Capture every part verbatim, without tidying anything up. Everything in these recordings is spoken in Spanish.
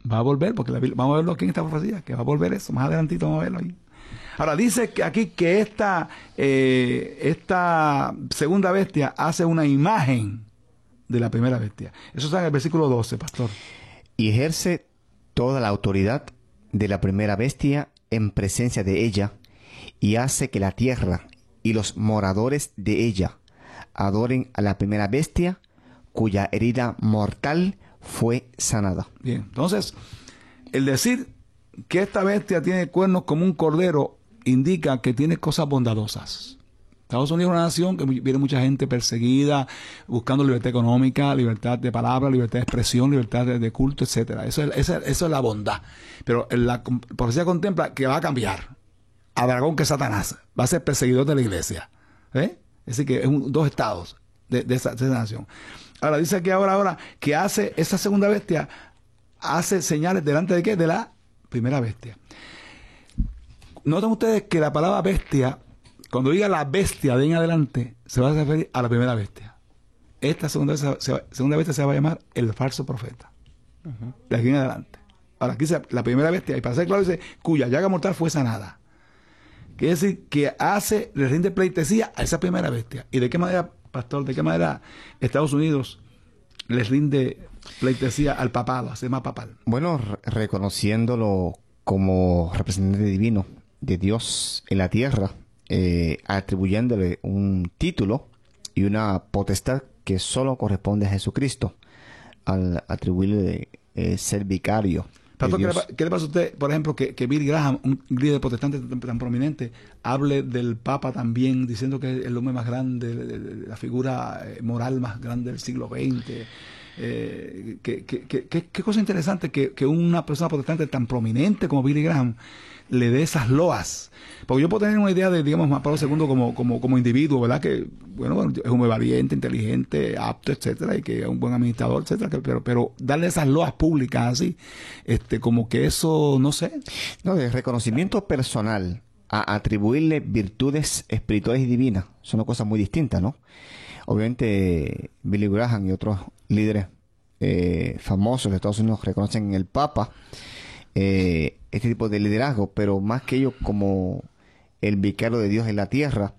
Va a volver, porque la Biblia, vamos a verlo aquí en esta profecía, que va a volver eso, más adelantito vamos a verlo ahí. Ahora, dice que aquí que esta, eh, esta segunda bestia hace una imagen de la primera bestia. Eso está en el versículo doce, pastor. Y ejerce toda la autoridad de la primera bestia en presencia de ella, y hace que la tierra y los moradores de ella adoren a la primera bestia, cuya herida mortal fue sanada. Bien, entonces, el decir que esta bestia tiene cuernos como un cordero indica que tiene cosas bondadosas. Estados Unidos es una nación que viene mucha gente perseguida, buscando libertad económica, libertad de palabra, libertad de expresión, libertad de, de culto, etcétera. Eso es, eso, eso es la bondad. Pero la profecía contempla que va a cambiar. A dragón que Satanás va a ser perseguidor de la iglesia. ¿Eh? Es decir, que es un, dos estados de, de, esa, de esa nación. Ahora, dice aquí ahora, ahora, que hace, esa segunda bestia, hace señales delante de qué? De la primera bestia. Noten ustedes que la palabra bestia, cuando diga la bestia de en adelante, se va a referir a la primera bestia. Esta segunda bestia se va, segunda bestia se va a llamar el falso profeta. Uh-huh. De aquí en adelante. Ahora, aquí dice la primera bestia, y para ser claro, dice, cuya llaga mortal fue sanada. Quiere decir que hace, le rinde pleitesía a esa primera bestia. ¿Y de qué manera, pastor, de qué manera Estados Unidos le rinde pleitesía al papado, al sistema papal? Bueno, re- reconociéndolo como representante divino de Dios en la tierra, eh, atribuyéndole un título y una potestad que solo corresponde a Jesucristo, al atribuirle eh, ser vicario. Pastor, ¿qué le, ¿qué le pasa a usted, por ejemplo, que, que Billy Graham, un líder protestante tan, tan prominente, hable del Papa también, diciendo que es el hombre más grande, de, de, la figura moral más grande del siglo veinte? Eh, que, que, que, que, qué cosa interesante que, que una persona protestante tan prominente como Billy Graham le dé esas loas. Porque yo puedo tener una idea de, digamos, Juan Pablo segundo como, como, como individuo, ¿verdad? Que, bueno, bueno, es un hombre valiente, inteligente, apto, etcétera, y que es un buen administrador, etcétera. Que, pero, pero darle esas loas públicas así, este, como que eso, no sé. No, de reconocimiento personal a atribuirle virtudes espirituales y divinas son dos cosas muy distintas, ¿no? Obviamente, Billy Graham y otros líderes eh, famosos de Estados Unidos reconocen en el Papa eh, este tipo de liderazgo, pero más que ello como el vicario de Dios en la tierra.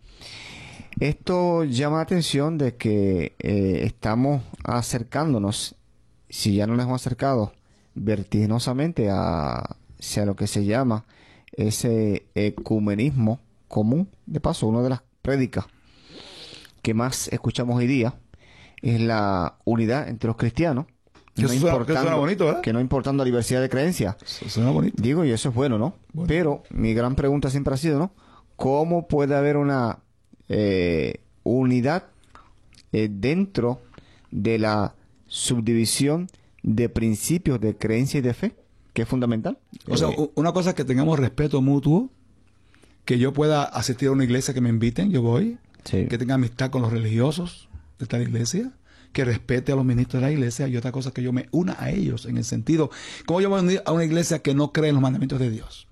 Esto llama la atención de que eh, estamos acercándonos, si ya no nos hemos acercado vertiginosamente a, hacia lo que se llama ese ecumenismo común. De paso, una de las prédicas que más escuchamos hoy día es la unidad entre los cristianos. Que no eso suena, importando, que suena bonito, ¿verdad? Que no importando la diversidad de creencias. Eso suena bonito. Digo, y eso es bueno, ¿no? Bueno. Pero mi gran pregunta siempre ha sido, ¿no? ¿Cómo puede haber una eh, unidad eh, dentro de la subdivisión de principios de creencia y de fe? Que es fundamental. O sea, eh, una cosa es que tengamos respeto mutuo, que yo pueda asistir a una iglesia que me inviten, yo voy, sí. Que tenga amistad con los religiosos de esta iglesia, que respete a los ministros de la iglesia, y otra cosa que yo me una a ellos, en el sentido, como yo voy a unir a una iglesia que no cree en los mandamientos de Dios,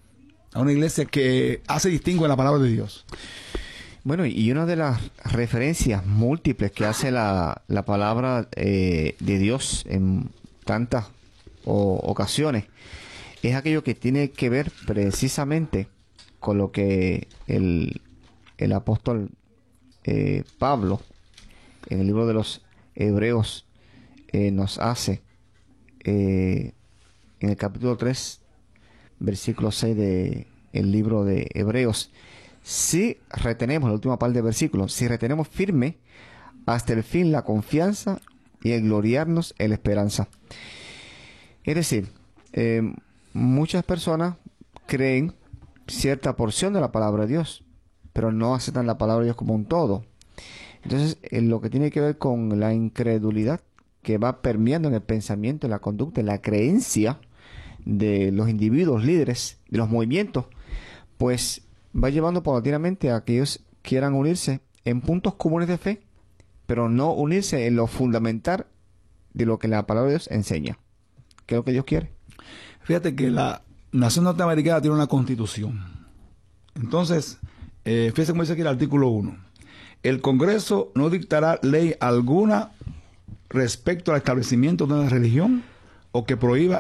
a una iglesia que hace distingo en la palabra de Dios. Bueno, y una de las referencias múltiples que hace la, la palabra eh, de Dios en tantas o, ocasiones es aquello que tiene que ver precisamente con lo que el, el apóstol eh, Pablo en el libro de los Hebreos eh, nos hace eh, en el capítulo tres versículo seis de el libro de Hebreos. Si retenemos, la última parte del versículo, si retenemos firme hasta el fin la confianza y el gloriarnos en la esperanza. Es decir, eh, muchas personas creen cierta porción de la palabra de Dios, pero no aceptan la palabra de Dios como un todo. Entonces, en lo que tiene que ver con la incredulidad que va permeando en el pensamiento, en la conducta, en la creencia de los individuos líderes, de los movimientos, pues va llevando paulatinamente a que ellos quieran unirse en puntos comunes de fe, pero no unirse en lo fundamental de lo que la palabra de Dios enseña, que es lo que Dios quiere. Fíjate que la nación norteamericana tiene una constitución. Entonces, eh, fíjese cómo dice aquí el artículo uno. El Congreso no dictará ley alguna respecto al establecimiento de una religión o que prohíba